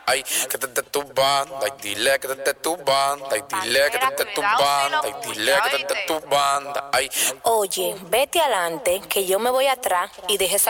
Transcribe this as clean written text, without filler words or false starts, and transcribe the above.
ay, que desde tu banda, y dile que desde tu banda, y dile que desde tu banda, y dile que desde tu banda, ay. Oye, vete adelante, que yo me voy atrás y deje esa